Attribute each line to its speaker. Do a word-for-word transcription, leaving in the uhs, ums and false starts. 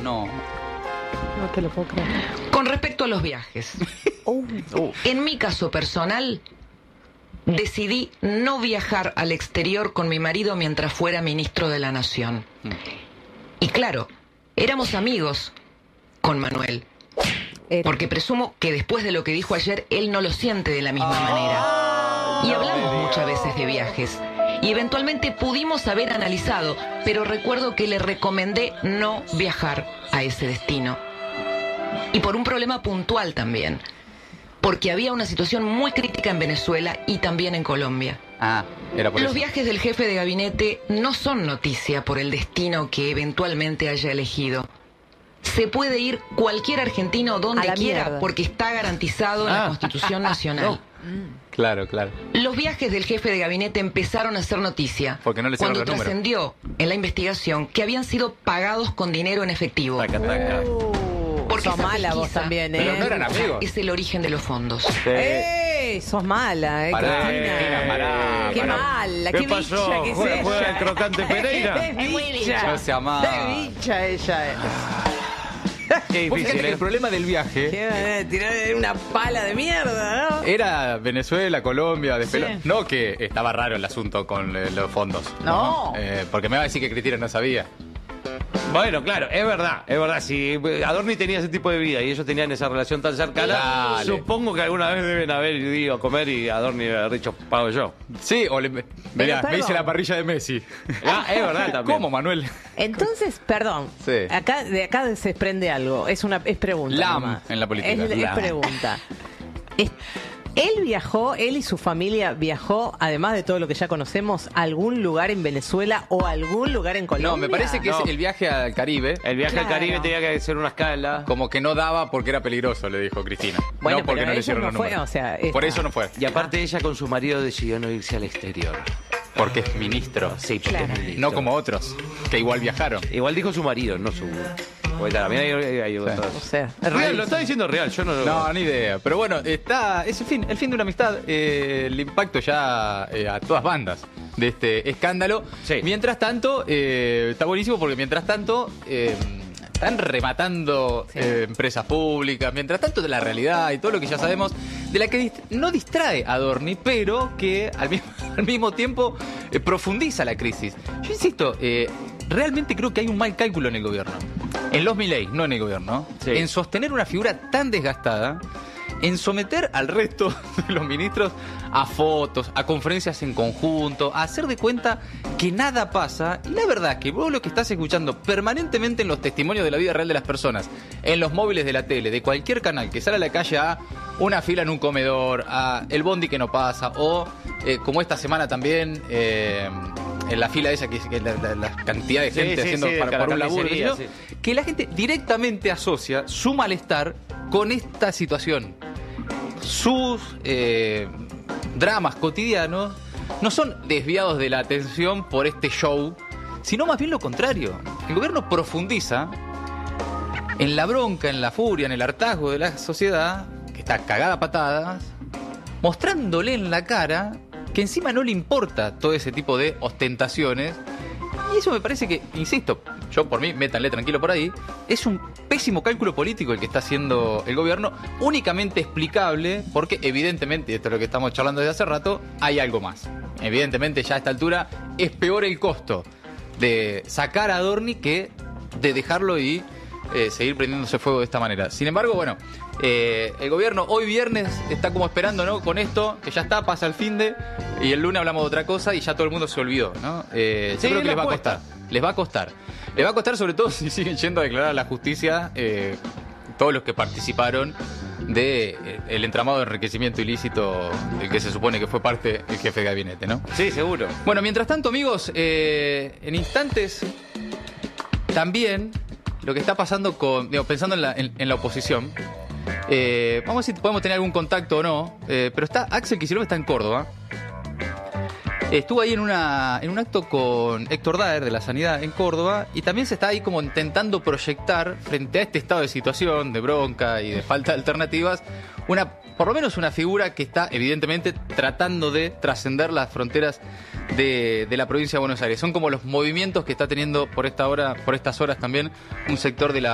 Speaker 1: no.
Speaker 2: No te lo puedo creer.
Speaker 3: Con respecto a los viajes,
Speaker 2: Uh, uh.
Speaker 3: en mi caso personal, decidí no viajar al exterior con mi marido mientras fuera ministro de la Nación.
Speaker 1: Mm.
Speaker 3: Y claro, éramos amigos con Manuel,
Speaker 2: Era.
Speaker 3: porque presumo que después de lo que dijo ayer, él no lo siente de la misma manera. Y hablamos muchas veces de viajes. Y eventualmente pudimos haber analizado, pero recuerdo que le recomendé no viajar a ese destino. Y por un problema puntual también. Porque había una situación muy crítica en Venezuela y también en Colombia.
Speaker 1: Ah, era por
Speaker 3: Los
Speaker 1: eso.
Speaker 3: viajes del jefe de gabinete no son noticia por el destino que eventualmente haya elegido. Se puede ir cualquier argentino
Speaker 2: A
Speaker 3: donde
Speaker 2: la
Speaker 3: quiera
Speaker 2: mierda.
Speaker 3: porque está garantizado en la
Speaker 1: Ah.
Speaker 3: Constitución Nacional.
Speaker 1: Claro, claro.
Speaker 3: Los viajes del jefe de gabinete empezaron a ser noticia
Speaker 1: Porque no le cerraron
Speaker 3: cuando
Speaker 1: los números.
Speaker 3: trascendió en la investigación que habían sido pagados con dinero en efectivo.
Speaker 1: Taca, taca.
Speaker 2: Uh,
Speaker 3: Porque
Speaker 2: sos
Speaker 3: esa
Speaker 2: mala vos
Speaker 3: pesquisa
Speaker 2: también, ¿eh?
Speaker 1: Pero no eran amigos.
Speaker 3: es el origen de los fondos.
Speaker 2: ¡Ey! Sos mala, ¿eh,
Speaker 1: Pará,
Speaker 2: Cristina?
Speaker 1: Cristina, pará,
Speaker 2: ¡Qué
Speaker 1: pará.
Speaker 2: mala!
Speaker 4: ¿Qué
Speaker 2: ¡Qué
Speaker 4: pasó?
Speaker 2: bicha que
Speaker 4: ¿Juega-
Speaker 2: es
Speaker 4: juega
Speaker 2: ella!
Speaker 4: el crocante Pereira?
Speaker 2: Es bicha.
Speaker 1: No sea mal.
Speaker 2: ¡Qué bicha ella! eh.
Speaker 4: Qué
Speaker 1: Vos fíjate
Speaker 4: difícil,
Speaker 1: que el
Speaker 4: ¿eh?
Speaker 1: problema del viaje
Speaker 2: Qué manera de tirar una pala de mierda, ¿no?
Speaker 1: era Venezuela, Colombia, despelo.
Speaker 2: Sí.
Speaker 1: No que estaba raro el asunto con eh, los fondos.
Speaker 2: No.
Speaker 1: Eh, porque me va a decir que Cristina no sabía.
Speaker 4: Bueno, claro, es verdad, es verdad. Si Adorni tenía ese tipo de vida y ellos tenían esa relación tan cercana,
Speaker 1: Dale.
Speaker 4: supongo que alguna vez deben haber ido a comer y Adorni haber dicho, pago yo.
Speaker 1: Sí, o le, mirá,
Speaker 2: perdón.
Speaker 1: me hice la parrilla de Messi.
Speaker 4: Ah, es verdad también.
Speaker 1: ¿Cómo, Manuel?
Speaker 2: Entonces, perdón,
Speaker 1: Sí.
Speaker 2: acá, de acá se desprende algo. Es una es pregunta.
Speaker 1: Lam
Speaker 2: nomás.
Speaker 1: en la política.
Speaker 2: Es, es
Speaker 1: Lam.
Speaker 2: pregunta. Es- él viajó, él y su familia viajó, además de todo lo que ya conocemos, a algún lugar en Venezuela o a algún lugar en Colombia.
Speaker 1: No, me parece que
Speaker 4: No.
Speaker 1: es el viaje al Caribe.
Speaker 4: El viaje
Speaker 2: Claro.
Speaker 4: al Caribe tenía que ser una escala.
Speaker 1: Como que no daba porque era peligroso, le dijo Cristina.
Speaker 2: Bueno,
Speaker 1: no porque
Speaker 2: pero
Speaker 1: no le
Speaker 2: ella
Speaker 1: hicieron
Speaker 2: no
Speaker 1: los
Speaker 2: fue,
Speaker 1: números.
Speaker 2: o sea,
Speaker 1: Por
Speaker 2: esta-
Speaker 1: eso no fue.
Speaker 4: Y aparte ella con su marido decidió no irse al exterior.
Speaker 1: Porque es ministro.
Speaker 4: Sí, porque
Speaker 2: Claro.
Speaker 4: es ministro.
Speaker 1: No como otros, que igual viajaron.
Speaker 4: Igual dijo su marido, no su... Porque también hay, hay- hay otras-
Speaker 2: O sea, es
Speaker 4: Real,
Speaker 2: rarísimo.
Speaker 4: lo está diciendo real, yo no lo...
Speaker 1: No, ni idea. Pero bueno, está es el fin, el fin de una amistad. Eh, el impacto ya eh, a todas bandas de este escándalo.
Speaker 4: Sí.
Speaker 1: Mientras tanto, eh, está buenísimo porque mientras tanto eh, están rematando
Speaker 2: Sí.
Speaker 1: eh, empresas públicas. Mientras tanto, de la realidad y todo lo que ya sabemos, de la que dist- no distrae a Adorni, pero que al mismo, al mismo tiempo eh, profundiza la crisis. Yo insisto, eh, realmente creo que hay un mal cálculo en el gobierno. En los Milei, no en el gobierno.
Speaker 4: Sí.
Speaker 1: En sostener una figura tan desgastada, en someter al resto de los ministros a fotos, a conferencias en conjunto, a hacer de cuenta que nada pasa. Y la verdad es que vos lo que estás escuchando permanentemente en los testimonios de la vida real de las personas, en los móviles de la tele, de cualquier canal que sale a la calle a una fila en un comedor, a el bondi que no pasa, o eh, como esta semana también... eh, en la fila esa que, que la, la- la cantidad de
Speaker 4: Sí,
Speaker 1: gente
Speaker 4: sí,
Speaker 1: haciendo
Speaker 4: sí,
Speaker 1: para,
Speaker 4: de
Speaker 1: por un
Speaker 4: la
Speaker 1: laburo,
Speaker 4: carnicería,
Speaker 1: ¿no?
Speaker 4: sí.
Speaker 1: Que la gente directamente asocia su malestar con esta situación. Sus eh, dramas cotidianos no son desviados de la atención por este show, sino más bien lo contrario. El gobierno profundiza en la bronca, en la furia, en el hartazgo de la sociedad, que está cagada a patadas, mostrándole en la cara que encima no le importa todo ese tipo de ostentaciones. Y eso me parece que, insisto, yo por mí, métanle tranquilo por ahí, es un pésimo cálculo político el que está haciendo el gobierno, únicamente explicable porque evidentemente, y esto es lo que estamos charlando desde hace rato, hay algo más. Evidentemente ya a esta altura es peor el costo de sacar a Adorni que de dejarlo y eh, seguir prendiéndose fuego de esta manera. Sin embargo, bueno, eh, el gobierno hoy viernes está como esperando, ¿no? Con esto, que ya está, pasa el finde, y el lunes hablamos de otra cosa y ya todo el mundo se olvidó, ¿no? Eh,
Speaker 4: Sí,
Speaker 1: yo creo que
Speaker 4: la
Speaker 1: les va a
Speaker 4: apuesta.
Speaker 1: costar. Les va a costar. Les va a costar sobre todo si siguen yendo a declarar a la justicia eh, todos los que participaron de eh, el entramado de enriquecimiento ilícito del que se supone que fue parte el jefe de gabinete, ¿no?
Speaker 4: Sí, seguro.
Speaker 1: Bueno, mientras tanto, amigos, eh, en instantes también lo que está pasando con, digo, pensando en la, en, en la oposición, eh, vamos a ver si podemos tener algún contacto o no, eh, pero está Axel Kicillof está en Córdoba. Estuvo ahí en una en un acto con Héctor Daer de la Sanidad en Córdoba y también se está ahí como intentando proyectar frente a este estado de situación, de bronca y de falta de alternativas, una por lo menos una figura que está evidentemente tratando de trascender las fronteras de, de la provincia de Buenos Aires. Son como los movimientos que está teniendo por esta hora, por estas horas también un sector de la